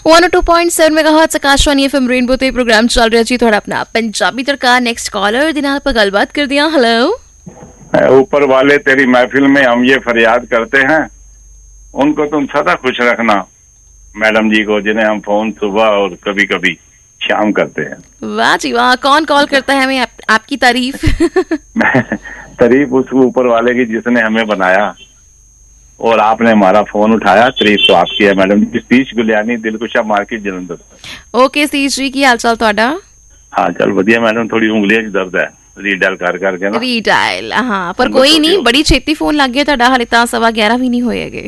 102.7 megahertz Akashvani FM rainbow ਤੇ programme ਚੱਲ ਰਿਹਾ ਜੀ ਤੁਹਾਡਾ ਆਪਣਾ ਪੰਜਾਬੀ ਤੜਕਾ। नेक्स्ट कॉलर ਦੇ ਨਾਲ ਆਪਾਂ ਗੱਲਬਾत ਕਰਦੇ ਹਾਂ। हेलो। ऊपर वाले तेरी महफिल में हम ये फरियाद करते हैं, उनको तुम सदा खुश रखना मैडम जी को, जिन्हें हम फोन सुबह और कभी कभी शाम करते हैं। वाह जी वाह, कौन कॉल करता है हमें आपकी तारीफ? तारीफ उस ऊपर वाले की जिसने हमें बनाया और आपने हमारा फोन उठाया। तारीफ तो आपकी है मैडम जी। सतीश गुलियानी, दिलकुशा मार्केट जलंधर। ओके सतीश जी, की हाल चाल ਤੁਹਾਡਾ? हाँ चल वधिया मैडम, थोड़ी उंगलियां च दर्द है रीडायल कर के ना। रीडायल हाँ, पर कोई नहीं, बड़ी छेती फोन लग गया ਤੁਹਾਡਾ, ਹਾਲੇ ਤਾਂ 11:15 ਵੀ ਨਹੀਂ ਹੋਏਗੇ।